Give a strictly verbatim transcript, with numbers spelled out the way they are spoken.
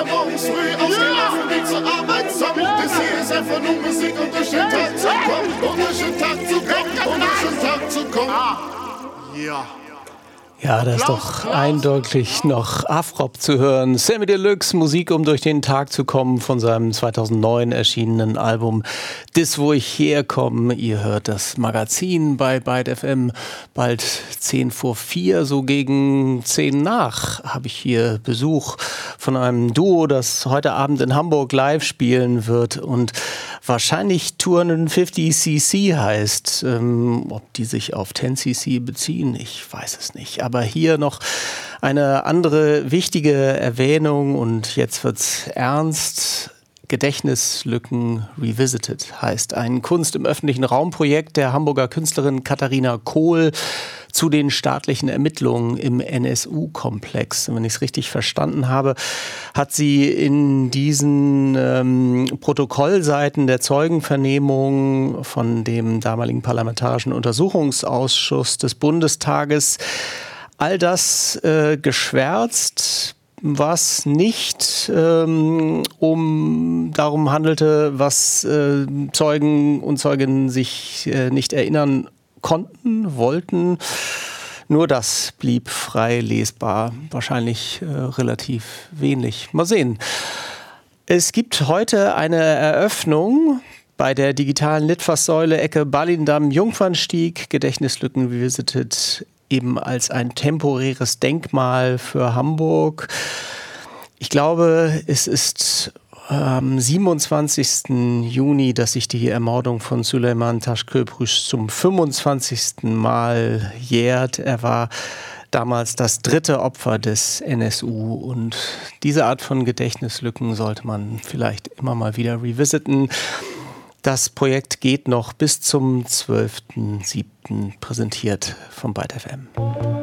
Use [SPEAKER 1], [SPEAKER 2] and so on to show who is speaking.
[SPEAKER 1] der morgens früh auf den Affenweg zur Arbeit zockt. Das hier ist einfach nur Musik, um durch den Tag zu kommen, um durch den Tag zu kommen, um durch den Tag zu kommen. Ja.
[SPEAKER 2] Ja, da ist doch eindeutig noch Afrop zu hören. Samy Deluxe, Musik, um durch den Tag zu kommen, von seinem zweitausendneun erschienenen Album Dis, wo ich herkomme. Ihr hört das Magazin bei Byte F M. Bald zehn vor vier, so gegen zehn nach, habe ich hier Besuch von einem Duo, das heute Abend in Hamburg live spielen wird und wahrscheinlich zweihundertfünfzig C C heißt. Ähm, ob die sich auf zehn C C beziehen, ich weiß es nicht. Aber hier noch eine andere wichtige Erwähnung und jetzt wird's ernst. Gedächtnislücken Revisited heißt ein Kunst im öffentlichen Raum-Projekt der Hamburger Künstlerin Katharina Kohl zu den staatlichen Ermittlungen im N S U-Komplex. Wenn ich es richtig verstanden habe, hat sie in diesen ähm, Protokollseiten der Zeugenvernehmung von dem damaligen Parlamentarischen Untersuchungsausschuss des Bundestages all das äh, geschwärzt, was nicht ähm, um darum handelte, was äh, Zeugen und Zeuginnen sich äh, nicht erinnern konnten, wollten. Nur das blieb frei lesbar. Wahrscheinlich äh, relativ wenig. Mal sehen. Es gibt heute eine Eröffnung bei der digitalen Litfaßsäule Ecke Ballindamm-Jungfernstieg. Gedächtnislücken Revisited eben als ein temporäres Denkmal für Hamburg. Ich glaube, es ist am siebenundzwanzigsten Juni, dass sich die Ermordung von Süleyman Taş-Köprüş zum fünfundzwanzigsten Mal jährt. Er war damals das dritte Opfer des N S U und diese Art von Gedächtnislücken sollte man vielleicht immer mal wieder revisiten. Das Projekt geht noch bis zum zwölften siebten präsentiert von Byte F M.